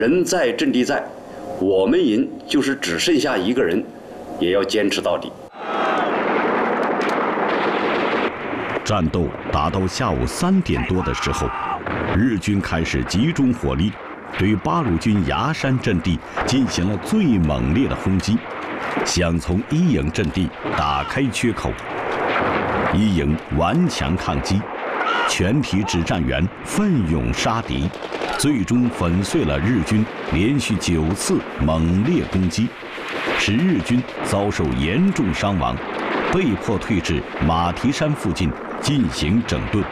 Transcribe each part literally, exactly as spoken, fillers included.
人在阵地在，我们营就是只剩下一个人，也要坚持到底。 战斗打到下午三点多的时候，日军开始集中火力，对八路军崖山阵地进行了最猛烈的轰击，想从一营阵地打开缺口。一营顽强抗击，全体指战员奋勇杀敌，最终粉碎了日军连续九次猛烈攻击，使日军遭受严重伤亡，被迫退至马蹄山附近进行整顿。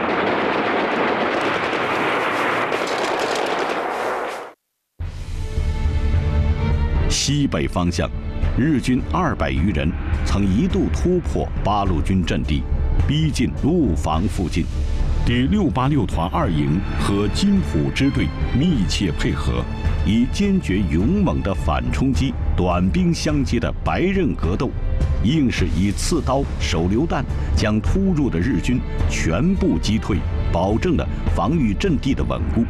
西北方向，日军二百余人曾一度突破八路军阵地，逼近路房附近。第六八六团二营和金浦支队密切配合，以坚决勇猛的反冲击、短兵相接的白刃格斗，硬是以刺刀、手榴弹将突入的日军全部击退，保证了防御阵地的稳固。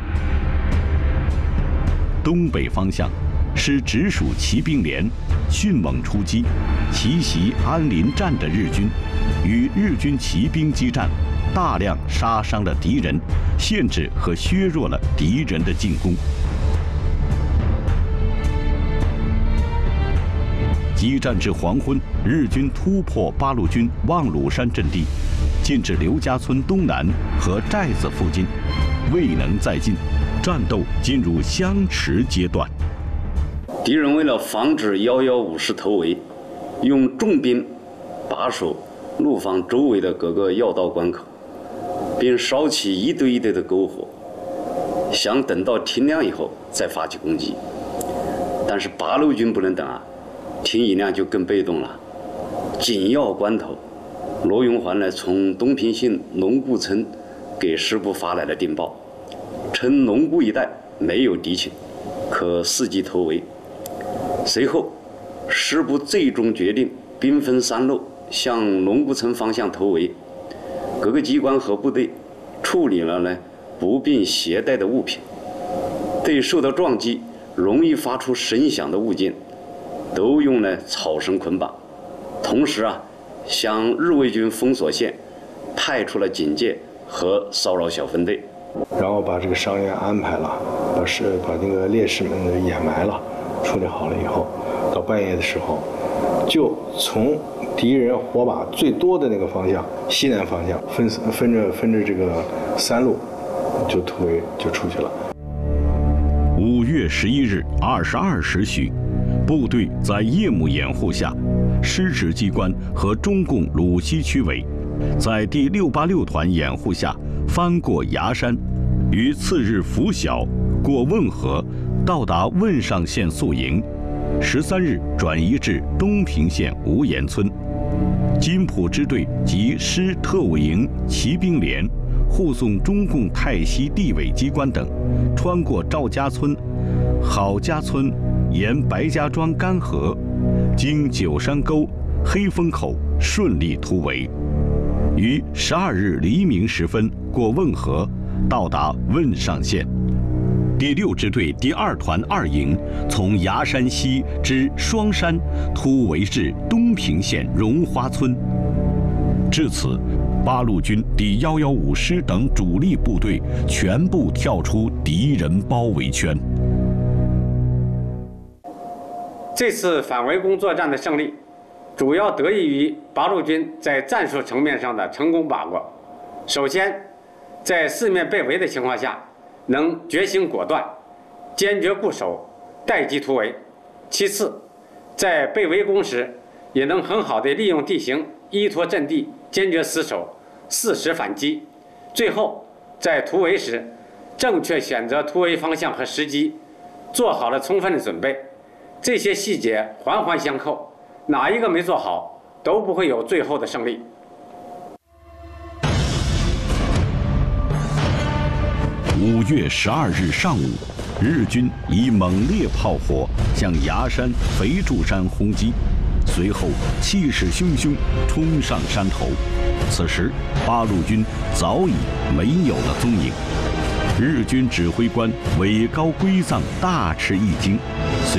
东北方向是直属骑兵连迅猛出击，奇袭安林站的日军，与日军骑兵激战，大量杀伤了敌人，限制和削弱了敌人的进攻。激战至黄昏，日军突破八路军望鲁山阵地，进至刘家村东南和寨子附近，未能再进，战斗进入相持阶段。 敌人为了防止幺幺五师突围，用重兵把守路房周围的各个要道关口，并烧起一堆一堆的篝火，想等到天亮以后再发起攻击。但是八路军不能等啊，天一亮就更被动了。紧要关头，罗永环呢从东平县龙固村给师部发来了电报，称龙固一带没有敌情，可伺机突围。随后，师部最终决定兵分三路向龙固村方向突围。各个机关和部队处理了呢不便携带的物品，对受到撞击容易发出声响的物件，都用呢草绳捆绑。同时啊，向日伪军封锁线派出了警戒和骚扰小分队， 然后把这个伤员安排了，把是把那个烈士们掩埋了。处理好了以后，到半夜的时候，就从敌人火把最多的那个方向，西南方向，分分着分着这个三路，就突围就出去了。 五月十一日二十二时许，部队在叶幕掩护下，师职机关和中共鲁西区委在第六八六团掩护下翻过崖山，于次日拂晓过汶河，到达汶上县宿营，十三日转移至东平县无岩村。金浦支队及师特务营骑兵连护送中共泰西地委机关等，穿过赵家村、郝家村，沿白家庄干河，经九山沟、黑风口，顺利突围。于十二日黎明时分过汶河，到达汶上县。第六支队第二团二营从崖山西至双山突围至东平县荣花村。至此，八路军第一一五师等主力部队全部跳出敌人包围圈。 这次反围攻作战的胜利，主要得益于八路军在战术层面上的成功把握。首先，在四面被围的情况下，能决心果断，坚决固守，待机突围。其次，在被围攻时，也能很好地利用地形，依托阵地，坚决死守，适时反击。最后，在突围时，正确选择突围方向和时机，做好了充分的准备。这些细节环环相扣，哪一个没做好，都不会有最后的胜利。 五月十二日上午，日军以猛烈炮火向崖山、肥柱山轰击，随后气势汹汹冲上山头。此时，八路军早已没有了踪影。 日军指挥官韦高归藏大吃一惊。随